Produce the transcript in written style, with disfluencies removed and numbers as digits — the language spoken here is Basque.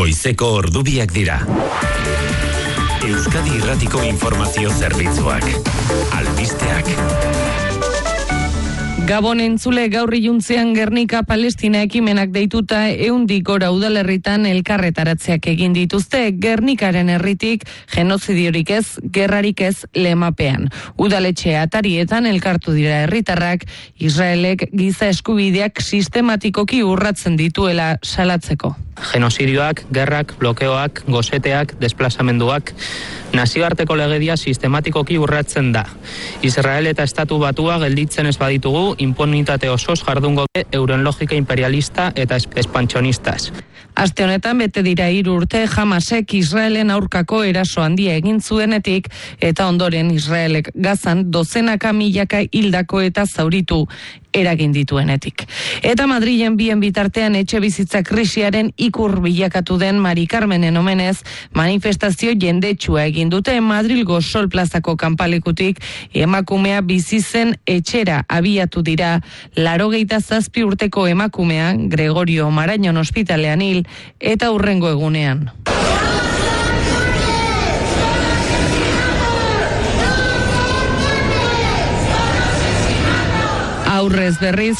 Goizeko ordubiak dira. Euskadi Irratiko Informazio Zerbitzuak. Albisteak. Gabon entzule, gaur iluntzean Gernika Palestina ekimenak deituta 100 gora udalerritan elkarretaratzeak egin dituzte. Gernikaren herritik genozidiorik ez, gerrarik ez lemapean. Udaletxe atarietan elkartu dira herritarrak, Israelek giza eskubideak sistematikoki urratzen dituela salatzeko. Genozidioak, gerrak, blokeoak, goseteak, desplazamenduak, nazioarteko legedia sistematikoki urratzen da. Israel eta Estatu Batua gelditzen ez baditugu, impunitate osoz jardungo euren logika imperialista eta espantxonistaz. Aste honetan bete dira 3 urte Hamasek Israelen aurkako eraso handia egin zuenetik eta ondoren Israelek Gazan dozenaka milaka hildako eta zauritu eragin dituenetik. Eta Madrilen bien bitartean etxebizitza krisiaren ikur bilakatu den Mari Carmenen omenez manifestazio jendetsua egin dute. Madrilgo Sol Plazako kanpalekutik emakumea bizi zen etxera abiatu dira. 87 urteko emakumea Gregorio Marañon ospitalean hil eta hurrengo egunean. Aurrez berriz